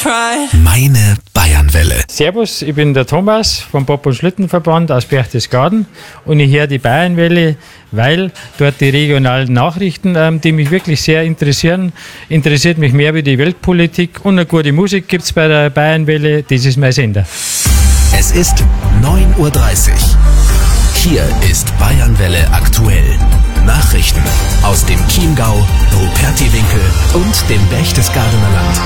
Meine Bayernwelle. Servus, ich bin der Thomas vom Bob- und Schlittenverband aus Berchtesgaden und ich höre die Bayernwelle, weil dort die regionalen Nachrichten, die mich wirklich sehr interessieren, interessiert mich mehr wie die Weltpolitik und eine gute Musik gibt es bei der Bayernwelle, das ist mein Sender. Es ist 9:30 Uhr. Hier ist Bayernwelle aktuell. Nachrichten aus dem Chiemgau, Rupertiwinkel und dem Berchtesgadener Land.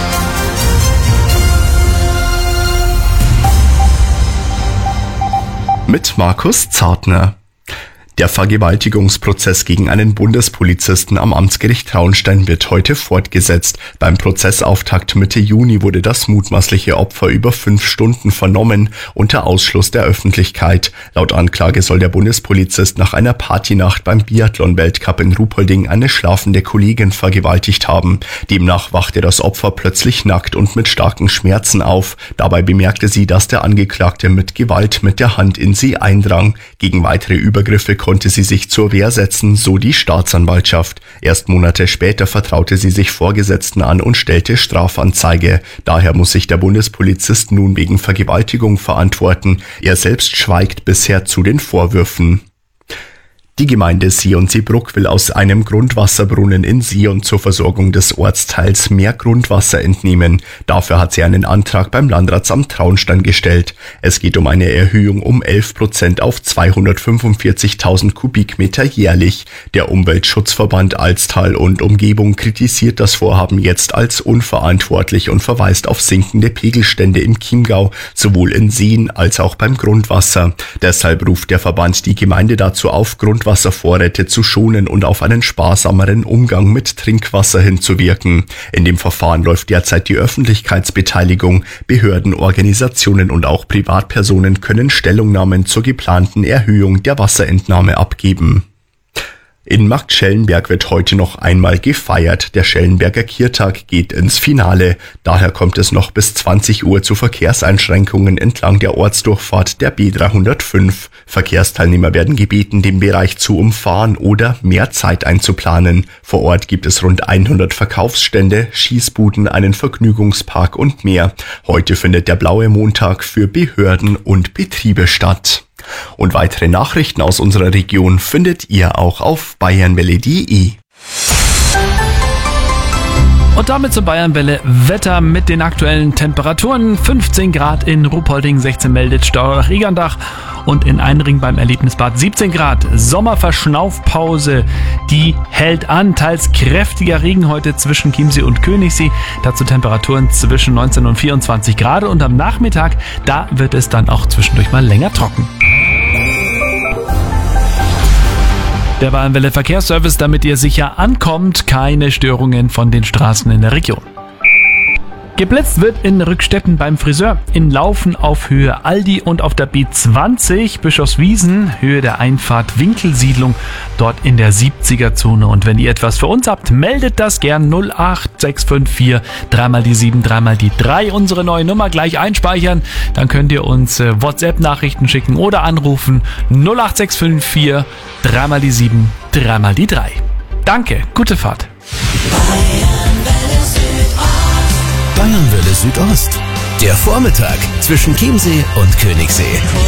Mit Markus Zartner. Der Vergewaltigungsprozess gegen einen Bundespolizisten am Amtsgericht Traunstein wird heute fortgesetzt. Beim Prozessauftakt Mitte Juni wurde das mutmaßliche Opfer über 5 Stunden vernommen, unter Ausschluss der Öffentlichkeit. Laut Anklage soll der Bundespolizist nach einer Partynacht beim Biathlon-Weltcup in Ruhpolding eine schlafende Kollegin vergewaltigt haben. Demnach wachte das Opfer plötzlich nackt und mit starken Schmerzen auf. Dabei bemerkte sie, dass der Angeklagte mit Gewalt mit der Hand in sie eindrang. Gegen weitere Übergriffe konnte sie sich zur Wehr setzen, so die Staatsanwaltschaft. Erst Monate später vertraute sie sich Vorgesetzten an und stellte Strafanzeige. Daher muss sich der Bundespolizist nun wegen Vergewaltigung verantworten. Er selbst schweigt bisher zu den Vorwürfen. Die Gemeinde Sion-Seebruck will aus einem Grundwasserbrunnen in Sion zur Versorgung des Ortsteils mehr Grundwasser entnehmen. Dafür hat sie einen Antrag beim Landratsamt Traunstein gestellt. Es geht um eine Erhöhung um 11% auf 245.000 Kubikmeter jährlich. Der Umweltschutzverband Alstal und Umgebung kritisiert das Vorhaben jetzt als unverantwortlich und verweist auf sinkende Pegelstände im Chiemgau, sowohl in Seen als auch beim Grundwasser. Deshalb ruft der Verband die Gemeinde dazu auf, Grundwasservorräte zu schonen und auf einen sparsameren Umgang mit Trinkwasser hinzuwirken. In dem Verfahren läuft derzeit die Öffentlichkeitsbeteiligung. Behörden, Organisationen und auch Privatpersonen können Stellungnahmen zur geplanten Erhöhung der Wasserentnahme abgeben. In Marktschellenberg wird heute noch einmal gefeiert. Der Schellenberger Kirtag geht ins Finale. Daher kommt es noch bis 20 Uhr zu Verkehrseinschränkungen entlang der Ortsdurchfahrt der B305. Verkehrsteilnehmer werden gebeten, den Bereich zu umfahren oder mehr Zeit einzuplanen. Vor Ort gibt es rund 100 Verkaufsstände, Schießbuden, einen Vergnügungspark und mehr. Heute findet der Blaue Montag für Behörden und Betriebe statt. Und weitere Nachrichten aus unserer Region findet ihr auch auf bayernwelle.de. Und damit zur Bayernwelle Wetter mit den aktuellen Temperaturen. 15 Grad in Ruhpolding, 16 meldet Staurach-Egerndach und in Einring beim Erlebnisbad 17 Grad. Sommerverschnaufpause, die hält an. Teils kräftiger Regen heute zwischen Chiemsee und Königssee. Dazu Temperaturen zwischen 19 und 24 Grad. Und am Nachmittag, da wird es dann auch zwischendurch mal länger trocken. Der Bayernwelle Verkehrsservice, damit ihr sicher ankommt, keine Störungen von den Straßen in der Region. Geblitzt wird in Rückstetten beim Friseur, in Laufen auf Höhe Aldi und auf der B20 Bischofswiesen, Höhe der Einfahrt Winkelsiedlung, dort in der 70er-Zone. Und wenn ihr etwas für uns habt, meldet das gern 08654 3 die 7 3 die 3, unsere neue Nummer gleich einspeichern. Dann könnt ihr uns WhatsApp-Nachrichten schicken oder anrufen 08654 3 die 7 3 die 3. Danke, gute Fahrt. Bayernwelle Südost. Der Vormittag zwischen Chiemsee und Königssee.